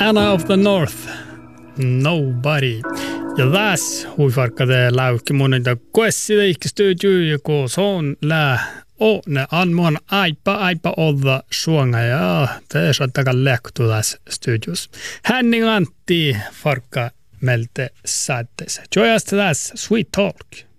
Anna of the North, Nobody. Ja tässä huifarkkade läykki monita kuessida ikki studio ja koos on ne anmuan aipa olla suonga ja te saattakaa lähtu tässä studios. Henning Antti farkka melte saattes. Joyasta tässä Sweet Talk.